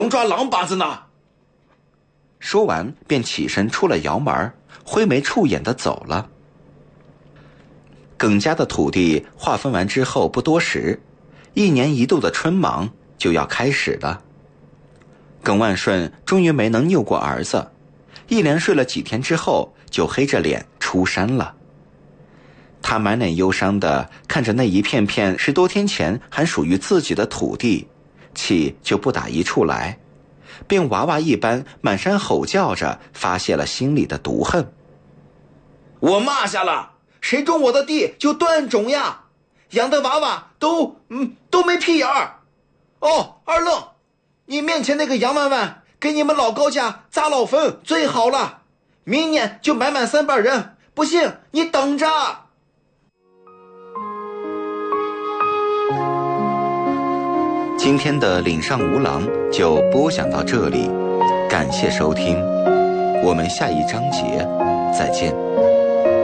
抓狼把子呢。 说完便起身出了窑门，挥眉触眼地走了。耿家的土地划分完之后不多时，1年1度的春忙就要开始了。耿万顺终于没能拗过儿子，一连睡了几天之后，就黑着脸出山了。他满脸忧伤地看着那一片片10多天前还属于自己的土地，气就不打一处来，便娃娃一般满山吼叫着发泄了心里的毒恨。 我骂下了，谁种我的地就断种呀！养的娃娃都没屁眼儿。哦，二愣，你面前那个杨万万给你们老高家砸老坟最好了，明年就买满3瓣人，不信你等着。 今天的岭上无狼就播讲到这里，感谢收听，我们下一章节再见。